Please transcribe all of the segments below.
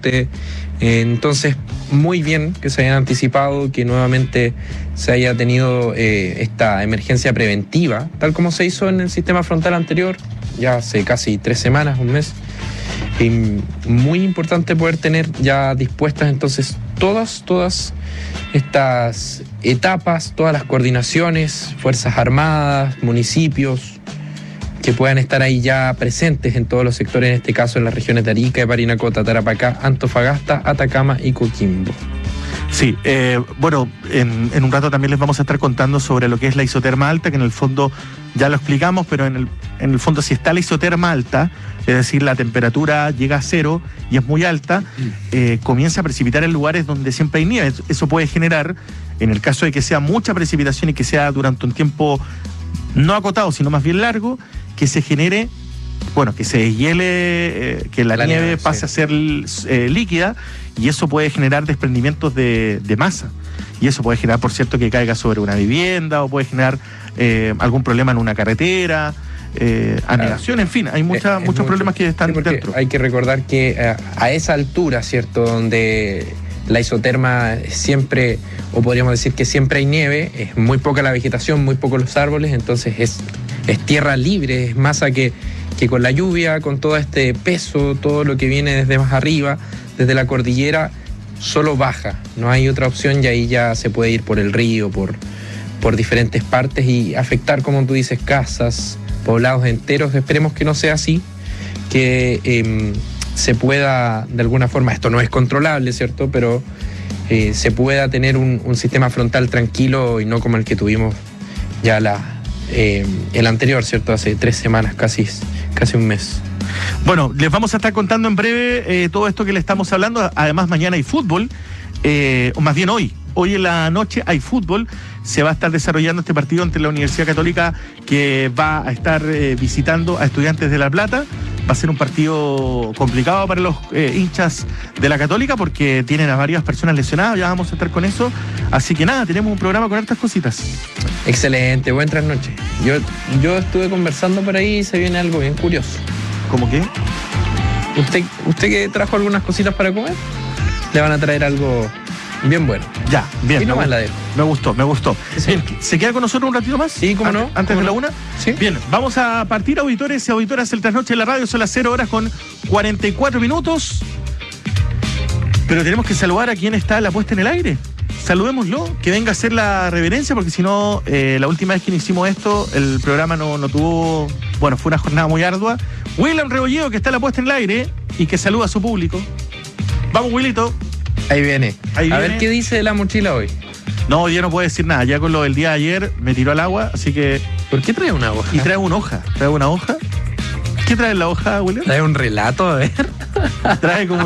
ajuste. Entonces, muy bien que se hayan anticipado, que nuevamente se haya tenido esta emergencia preventiva, tal como se hizo en el sistema frontal anterior, ya hace casi 3 semanas, un mes. Muy importante poder tener ya dispuestas entonces todas estas etapas, todas las coordinaciones, Fuerzas Armadas, municipios, que puedan estar ahí ya presentes en todos los sectores, en este caso en las regiones de Arica, Parinacota, Tarapacá, Antofagasta, Atacama y Coquimbo. Sí, bueno, en un rato también les vamos a estar contando sobre lo que es la isoterma alta, que en el fondo ya lo explicamos, pero en el fondo si está la isoterma alta, es decir, la temperatura llega a 0 y es muy alta, comienza a precipitar en lugares donde siempre hay nieve. Eso puede generar, en el caso de que sea mucha precipitación y que sea durante un tiempo no acotado, sino más bien largo, que se genere, bueno, que se deshiele, que la nieve pase a ser líquida, y eso puede generar desprendimientos de masa. Y eso puede generar, por cierto, que caiga sobre una vivienda, o puede generar algún problema en una carretera, anegación, en fin, hay muchos problemas que están dentro. Hay que recordar que a esa altura, ¿cierto?, donde la isoterma siempre, o podríamos decir que siempre hay nieve, es muy poca la vegetación, muy pocos los árboles, entonces es tierra libre, es masa que con la lluvia, con todo este peso, todo lo que viene desde más arriba, desde la cordillera, solo baja, no hay otra opción, y ahí ya se puede ir por el río, por diferentes partes y afectar, como tú dices, casas, poblados enteros. Esperemos que no sea así, que se pueda, de alguna forma, esto no es controlable, ¿cierto?, pero se pueda tener un sistema frontal tranquilo y no como el que tuvimos ya el anterior, ¿cierto?, hace 3 semanas, casi un mes. Bueno, les vamos a estar contando en breve todo esto que le estamos hablando. Además, mañana hay fútbol, o más bien hoy en la noche hay fútbol. Se va a estar desarrollando este partido entre la Universidad Católica, que va a estar visitando a Estudiantes de La Plata. Va a ser un partido complicado para los hinchas de la Católica, porque tienen a varias personas lesionadas. Ya vamos a estar con eso. Así que nada, tenemos un programa con hartas cositas. Excelente, buenas noches. Yo estuve conversando por ahí y se viene algo bien curioso. ¿Cómo qué? ¿Usted que trajo algunas cositas para comer? Le van a traer algo bien bueno. Ya, bien. Y nomás la dejo. Me gustó. Sí. Bien, ¿se queda con nosotros un ratito más? Sí, ¿cómo no? ¿Antes de la 1? Sí. Bien, vamos a partir, auditores y auditoras, el trasnoche de la radio. Son las 0 horas con 44 minutos. Pero tenemos que saludar a quien está la puesta en el aire. Saludémoslo, que venga a hacer la reverencia, porque si no, la última vez que hicimos esto, el programa no tuvo, bueno, fue una jornada muy ardua. William Rebolledo, que está la puesta en el aire y que saluda a su público. Vamos, Willito. Ahí viene. A ver qué dice de la mochila hoy. No, hoy día no puedo decir nada. Ya con lo del día de ayer me tiró al agua, así que... ¿Por qué trae una hoja? Y trae una hoja. ¿Qué trae en la hoja, William? Trae un relato, a ver. Trae como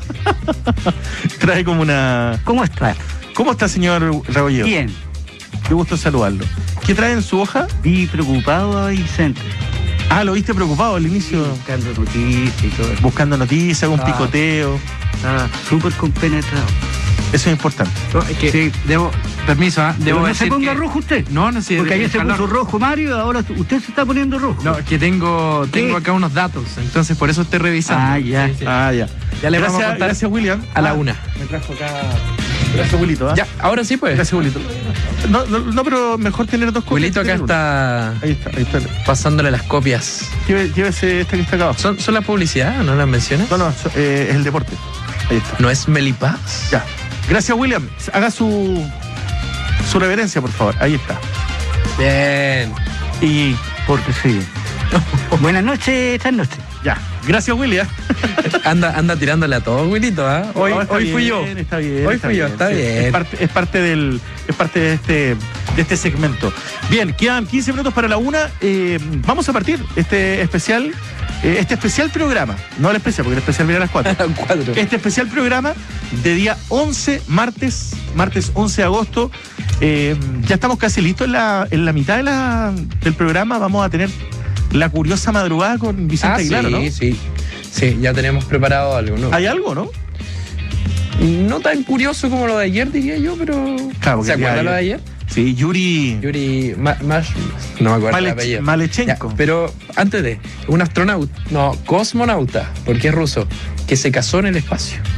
una... ¿Cómo está? ¿Cómo está, señor Rebolledo? Bien. Qué gusto saludarlo. ¿Qué trae en su hoja? Vi preocupado a Vicente. Ah, lo viste preocupado al inicio. Buscando noticias y todo. Buscando noticias, un picoteo. Súper compenetrado. Eso es importante. No, es que Sí. Permiso, Debo no no se ponga rojo usted. No sé. Porque ayer se puso rojo Mario, ahora usted se está poniendo rojo. No, que tengo acá unos datos, entonces por eso estoy revisando. Ya. Sí. Ya. Ya le vamos a contar. Gracias, William. A la 1. Me trajo acá. Gracias, Wilito. Ya, ahora sí, pues. Gracias, Wilito. No, pero mejor tener 2 copias. Wilito acá está Ahí está. pasándole las copias. Llévese esta que está acá abajo. ¿Son la publicidad? ¿No las mencionas? No, es el deporte. Ahí está. ¿No es Melipaz? Ya. Gracias, William. Haga su reverencia, por favor. Ahí está. Bien. Y Porque sí. Buenas noches, esta noche. ya. Gracias, William. Anda tirándole a todo, Wilito, ¿ah? Hoy fui yo. Está bien. Hoy fui yo, está sí. bien. Es parte de este segmento. Bien, quedan 15 minutos para la 1. Vamos a partir este especial programa. No el especial, porque el especial viene a las 4. Este especial programa de día 11, martes 11 de agosto. Ya estamos casi listos en la mitad del programa. Vamos a tener la curiosa madrugada con Vicente Aguilar, ¿no? Sí, ya tenemos preparado algo, ¿no? ¿Hay algo, no? No tan curioso como lo de ayer, diría yo, pero... Claro, ¿Se acuerda lo de ayer? Sí, Yuri no me acuerdo el apellido. Malechenko. Ya, pero antes un astronauta, cosmonauta, porque es ruso, que se casó en el espacio.